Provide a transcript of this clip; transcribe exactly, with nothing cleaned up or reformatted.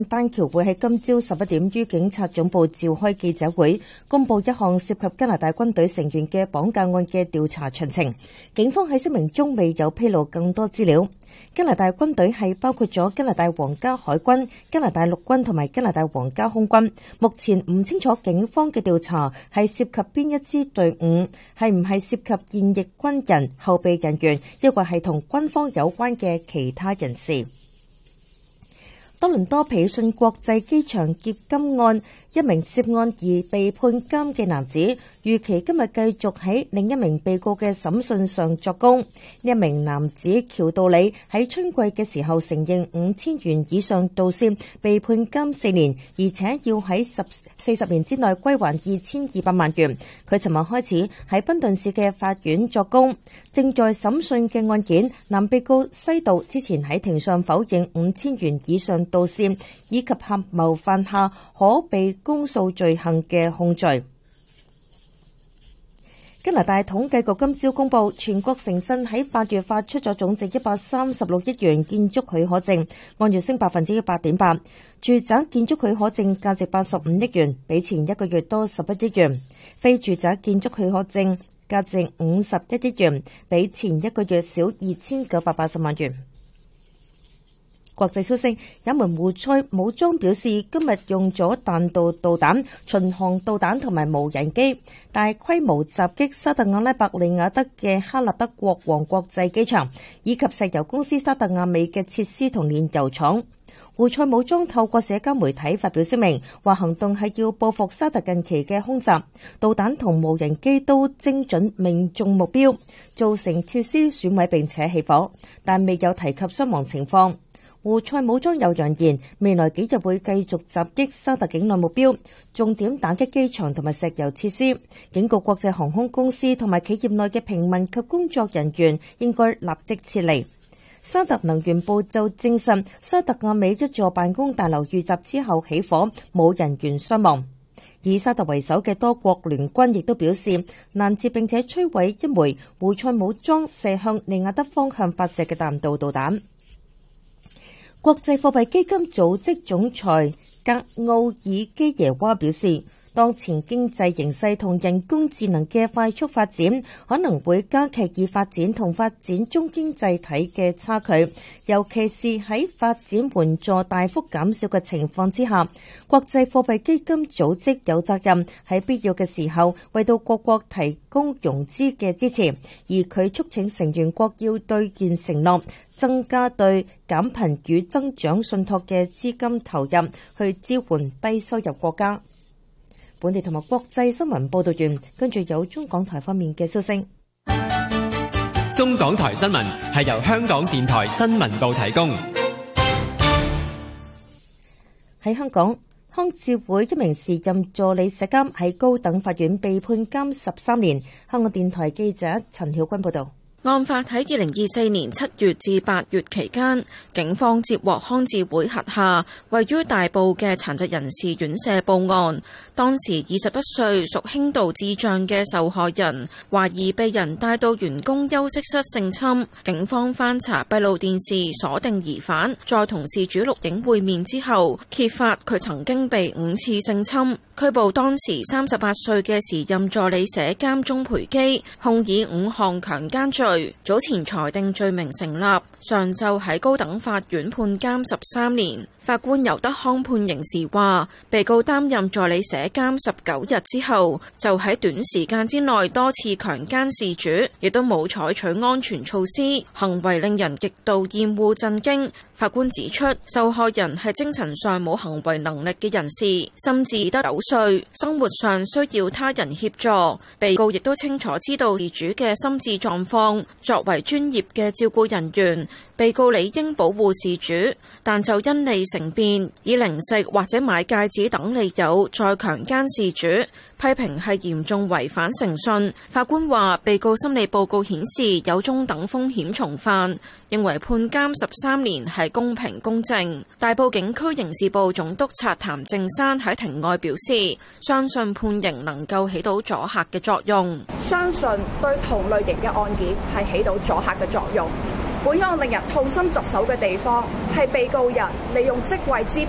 丹橋會喺今朝十一點於警察總部召開記者會，公布一項涉及加拿大軍隊成員嘅綁架案嘅調查詳情。警方喺聲明中未有披露更多資料。加拿大軍隊係包括咗加拿大皇家海軍、加拿大陸軍同埋加拿大皇家空軍。目前唔清楚警方嘅調查係涉及邊一支隊伍，係唔係涉及現役軍人、後備人員，抑或係同軍方有關嘅其他人士。多倫多皮遜國際機場劫金案，一名涉案而被判監嘅男子，預期今日繼續喺另一名被告嘅審訊上作供。一名男子喬道理喺春季嘅時候承認五千元以上盜竊，被判監四年，而且要喺十四十年之內歸還二千二百萬元。佢尋日開始喺賓頓市嘅法院作供。正在審訊嘅案件，男被告西道之前喺庭上否認五千元以上盜竊以及合謀犯下可被公訴罪行嘅控罪。加拿大統計局今朝公布，全國城鎮喺八月發出咗總值一百三十六億元建築許可證，按月升百分之一百點八。住宅建築許可證價值八十五億元，比前一個月多十一億元。非住宅建築許可證價值五十一億元，比前一個月少二千九百八十萬元。國際消息，也門胡塞武裝表示，今日用咗彈道導彈、巡航導彈同埋無人機，大規模襲擊沙特阿拉伯利雅德嘅哈立德國王國際機場，以及石油公司沙特阿美嘅設施同煉油廠。胡塞武裝透過社交媒體發表聲明，話行動係要報復沙特近期嘅空襲，導彈同無人機都精準命中目標，造成設施損毀並且起火，但未有提及傷亡情況。胡塞武裝又揚言，未來幾日會繼續襲擊沙特境內目標，重點打擊機場同埋石油設施，警告國際航空公司同埋企業內嘅平民及工作人員應該立即撤離。沙特能源部就證實，沙特阿美一座辦公大樓遇襲之後起火，冇人員傷亡。以沙特為首嘅多國聯軍亦都表示，攔截並且摧毀一枚胡塞武裝射向利雅德方向發射嘅彈道導彈。國際貨幣基金組織總裁格奧爾基耶娃表示，當前經濟形勢同人工智能嘅快速發展，可能會加劇已發展同發展中經濟體嘅差距，尤其是喺發展援助大幅減少嘅情況之下，國際貨幣基金組織有責任喺必要嘅時候為到各國提供融資嘅支持，而佢促請成員國要兌現承諾，增加對減貧與增長信託嘅資金投入，去支援低收入國家。本地同埋國際新聞報道完，跟住有中港台方面嘅消息。 中港台新聞係由香港電台新聞部提供。 喺香港，康智會一名時任助理社監喺高等法院被判監十三年。香港電台記者陳曉君報道。 案發喺二零二四年七月至八月期間，警方接獲康智會轄下位於大埔嘅殘疾人士院舍報案。當時二十一歲屬輕度智障嘅受害人，懷疑被人帶到員工休息室性侵。警方翻查閉路電視鎖定疑犯，再同事主錄影會面之後，揭發佢曾經被五次性侵。拘捕當時三十八歲嘅時任助理社監鍾培基，控以五項強姦罪。早前裁定罪名成立，上晝喺高等法院判監十三年。法官尤德康判刑時話，被告擔任助理社監十九日之後，就喺短時間之內多次強姦事主，亦都冇採取安全措施，行為令人極度厭惡震驚。法官指出，受害人係精神上冇行為能力嘅人士，心智得九歲，生活上需要他人協助。被告亦都清楚知道事主嘅心智狀況，作為專業嘅照顧人員，被告理應保護事主，但就因利成變，以零食或者買戒指等理由再強姦事主，批評係嚴重違反誠信。法官話，被告心理報告顯示有中等風險重犯，認為判監十三年係公平公正。大埔警區刑事部總督察譚正山喺庭外表示，相信判刑能夠起到阻嚇嘅作用， 相信對同類型嘅案件係起到阻嚇嘅作用。本案令人痛心疾首嘅地方係被告人利用職位之